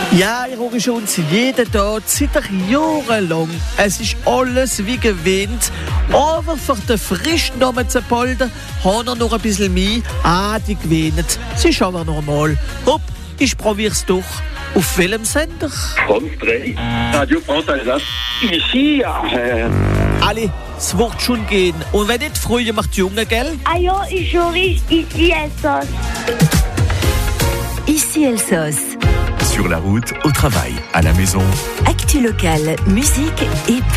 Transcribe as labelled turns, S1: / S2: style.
S1: Ja, ich höre schon jeden Tag, seit Jahren lang. Es ist alles wie gewöhnt. Aber für den frischen Namen zu poltern, haben wir noch ein bisschen mehr. Die gewöhnt. Es ist aber normal. Hopp, ich probier's doch. Auf welchem Sender?
S2: France 3, Radio France Alsace. Ici,
S1: Alle, es wird schon gehen. Und wenn nicht, früher macht die Jungen, gell?
S3: Ah ja, ich höre ici Alsace.
S4: Ici Alsace.
S5: Sur la route, au travail, à la maison.
S4: Actu locale, musique et